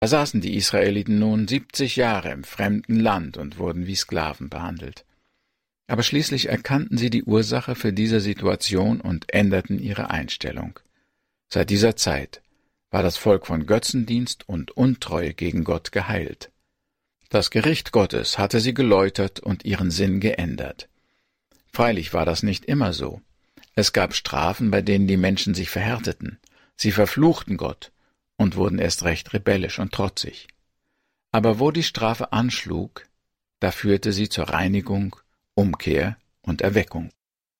Da saßen die Israeliten nun 70 Jahre im fremden Land und wurden wie Sklaven behandelt. Aber schließlich erkannten sie die Ursache für diese Situation und änderten ihre Einstellung. Seit dieser Zeit war das Volk von Götzendienst und Untreue gegen Gott geheilt. Das Gericht Gottes hatte sie geläutert und ihren Sinn geändert. Freilich war das nicht immer so. Es gab Strafen, bei denen die Menschen sich verhärteten. Sie verfluchten Gott und wurden erst recht rebellisch und trotzig. Aber wo die Strafe anschlug, da führte sie zur Reinigung, Umkehr und Erweckung.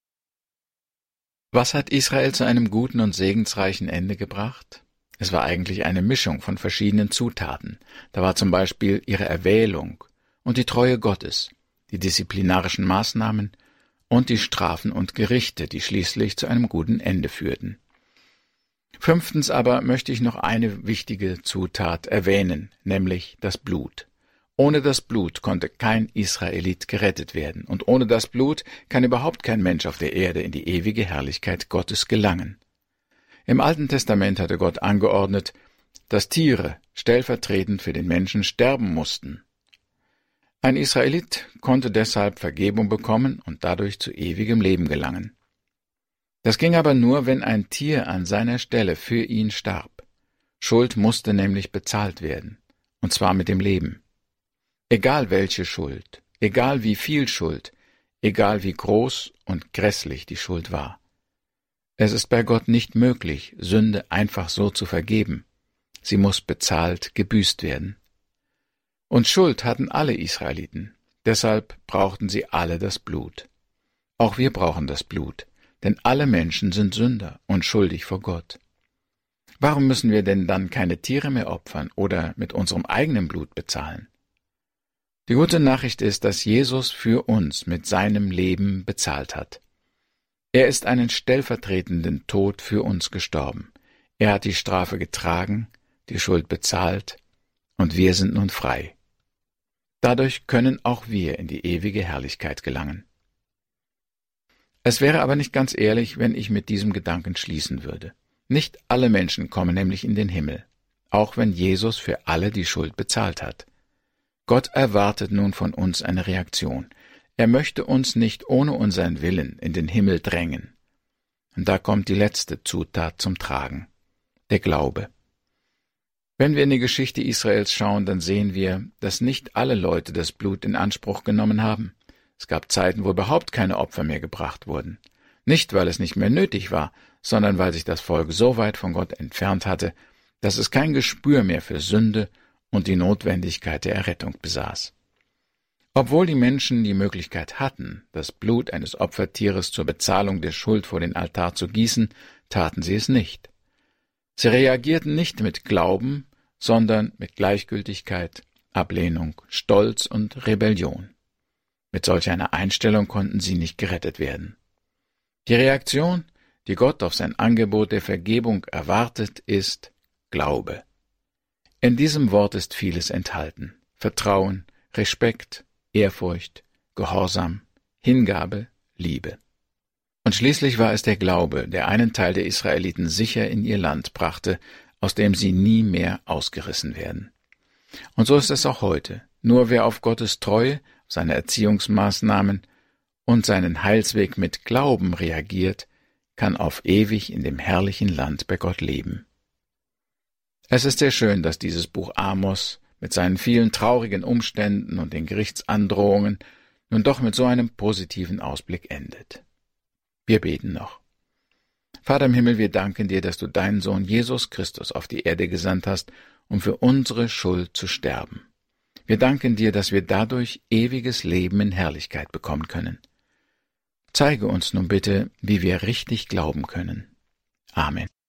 Was hat Israel zu einem guten und segensreichen Ende gebracht? Es war eigentlich eine Mischung von verschiedenen Zutaten. Da war zum Beispiel ihre Erwählung und die Treue Gottes, die disziplinarischen Maßnahmen und die Strafen und Gerichte, die schließlich zu einem guten Ende führten. Fünftens aber möchte ich noch eine wichtige Zutat erwähnen, nämlich das Blut. Ohne das Blut konnte kein Israelit gerettet werden, und ohne das Blut kann überhaupt kein Mensch auf der Erde in die ewige Herrlichkeit Gottes gelangen. Im Alten Testament hatte Gott angeordnet, dass Tiere stellvertretend für den Menschen sterben mussten. Ein Israelit konnte deshalb Vergebung bekommen und dadurch zu ewigem Leben gelangen. Das ging aber nur, wenn ein Tier an seiner Stelle für ihn starb. Schuld musste nämlich bezahlt werden, und zwar mit dem Leben. Egal welche Schuld, egal wie viel Schuld, egal wie groß und grässlich die Schuld war. Es ist bei Gott nicht möglich, Sünde einfach so zu vergeben. Sie muss bezahlt, gebüßt werden. Und Schuld hatten alle Israeliten, deshalb brauchten sie alle das Blut. Auch wir brauchen das Blut, denn alle Menschen sind Sünder und schuldig vor Gott. Warum müssen wir denn dann keine Tiere mehr opfern oder mit unserem eigenen Blut bezahlen? Die gute Nachricht ist, dass Jesus für uns mit seinem Leben bezahlt hat. Er ist einen stellvertretenden Tod für uns gestorben. Er hat die Strafe getragen, die Schuld bezahlt, und wir sind nun frei. Dadurch können auch wir in die ewige Herrlichkeit gelangen. Es wäre aber nicht ganz ehrlich, wenn ich mit diesem Gedanken schließen würde. Nicht alle Menschen kommen nämlich in den Himmel, auch wenn Jesus für alle die Schuld bezahlt hat. Gott erwartet nun von uns eine Reaktion. Er möchte uns nicht ohne unseren Willen in den Himmel drängen. Und da kommt die letzte Zutat zum Tragen, der Glaube. Wenn wir in die Geschichte Israels schauen, dann sehen wir, dass nicht alle Leute das Blut in Anspruch genommen haben. Es gab Zeiten, wo überhaupt keine Opfer mehr gebracht wurden. Nicht, weil es nicht mehr nötig war, sondern weil sich das Volk so weit von Gott entfernt hatte, dass es kein Gespür mehr für Sünde und die Notwendigkeit der Errettung besaß. Obwohl die Menschen die Möglichkeit hatten, das Blut eines Opfertieres zur Bezahlung der Schuld vor den Altar zu gießen, taten sie es nicht. Sie reagierten nicht mit Glauben, sondern mit Gleichgültigkeit, Ablehnung, Stolz und Rebellion. Mit solch einer Einstellung konnten sie nicht gerettet werden. Die Reaktion, die Gott auf sein Angebot der Vergebung erwartet, ist Glaube. In diesem Wort ist vieles enthalten: Vertrauen, Respekt, Ehrfurcht, Gehorsam, Hingabe, Liebe. Und schließlich war es der Glaube, der einen Teil der Israeliten sicher in ihr Land brachte, aus dem sie nie mehr ausgerissen werden. Und so ist es auch heute. Nur wer auf Gottes Treue, seine Erziehungsmaßnahmen und seinen Heilsweg mit Glauben reagiert, kann auf ewig in dem herrlichen Land bei Gott leben. Es ist sehr schön, dass dieses Buch Amos mit seinen vielen traurigen Umständen und den Gerichtsandrohungen nun doch mit so einem positiven Ausblick endet. Wir beten noch. Vater im Himmel, wir danken dir, dass du deinen Sohn Jesus Christus auf die Erde gesandt hast, um für unsere Schuld zu sterben. Wir danken dir, dass wir dadurch ewiges Leben in Herrlichkeit bekommen können. Zeige uns nun bitte, wie wir richtig glauben können. Amen.